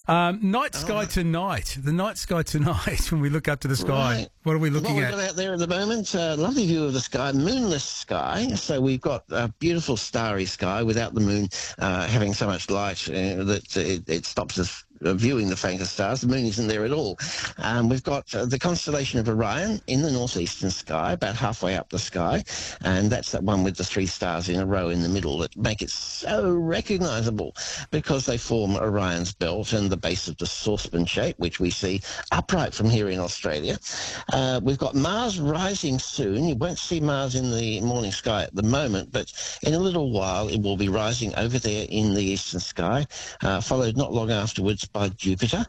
Night sky tonight. The night sky tonight, when we look up to the sky, Right. what are we looking What at? we've got out there at the moment, lovely view of the sky, moonless sky. So we've got a beautiful starry sky without the moon having so much light that it stops us viewing the fainter stars. The moon isn't there at all. We've got the constellation of Orion in the northeastern sky, about halfway up the sky, and that's that one with the 3 stars in a row in the middle that make it so recognisable because they form Orion's belt and the base of the saucepan shape, which we see upright from here in Australia. We've got Mars rising soon. You won't see Mars in the morning sky at the moment, but in a little while it will be rising over there in the eastern sky, followed not long afterwards by Jupiter.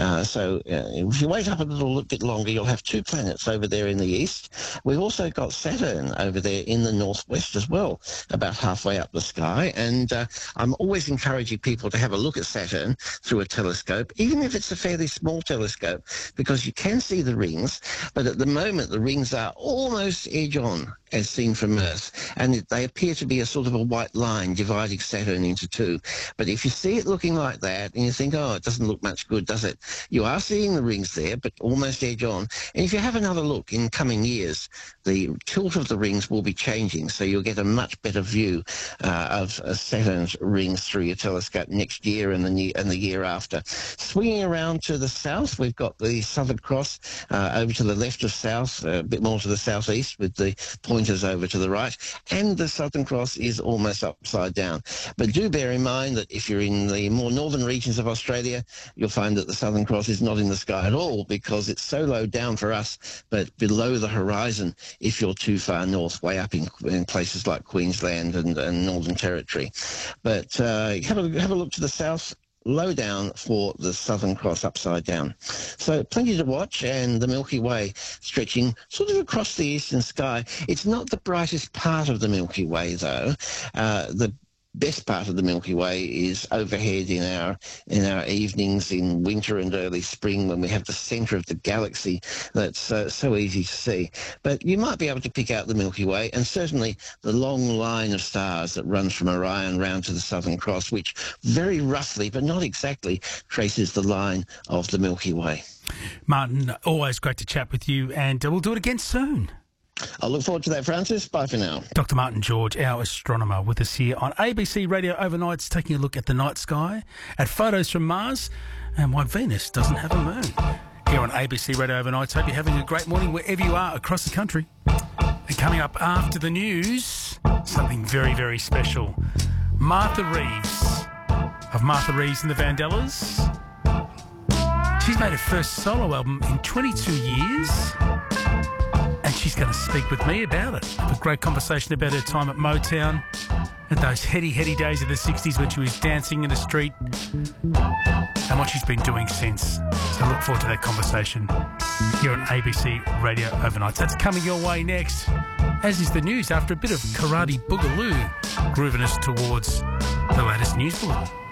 So if you wait up a little bit longer, you'll have 2 planets over there in the east. We've also got Saturn over there in the northwest as well, about halfway up the sky. And I'm always encouraging people to have a look at Saturn through a telescope, even if it's a fairly small telescope, because you can see the rings, but at the moment the rings are almost edge-on as seen from Earth, and they appear to be a sort of a white line dividing Saturn into 2. But if you see it looking like that and you think, oh, it doesn't look much good, does it? You are seeing the rings there, but almost edge-on. And if you have another look in coming years, the tilt of the rings will be changing, so you'll get a much better view of Saturn's rings through your telescope next year and the year after. Swinging around to the south, we've got the Southern Cross over to the left of south, a bit more to the southeast with the pointers over to the right, and the Southern Cross is almost upside down. But do bear in mind that if you're in the more northern regions of Australia, you'll find that the Southern Cross is not in the sky at all because it's so low down for us, but below the horizon if you're too far north, way up in places like Queensland and Northern Territory. But have a look to the south, low down for the Southern Cross upside down. So plenty to watch, and the Milky Way stretching sort of across the eastern sky. It's not the brightest part of the Milky Way, though. The best part of the Milky Way is overhead in our evenings in winter and early spring when we have the centre of the galaxy that's so easy to see. But you might be able to pick out the Milky Way, and certainly the long line of stars that runs from Orion round to the Southern Cross, which very roughly, but not exactly, traces the line of the Milky Way. Martin, always great to chat with you, and we'll do it again soon. I look forward to that, Francis. Bye for now. Dr. Martin George, our astronomer, with us here on ABC Radio Overnights, taking a look at the night sky, at photos from Mars, and why Venus doesn't have a moon. Here on ABC Radio Overnights, hope you're having a great morning wherever you are across the country. And coming up after the news, something very, very special. Martha Reeves, of Martha Reeves and the Vandellas. She's made her first solo album in 22 years. And she's going to speak with me about it. A great conversation about her time at Motown, at those heady days of the 60s when she was dancing in the street, and what she's been doing since. So look forward to that conversation here on ABC Radio Overnights. That's coming your way next, as is the news after a bit of karate boogaloo, grooving us towards the latest news bulletin.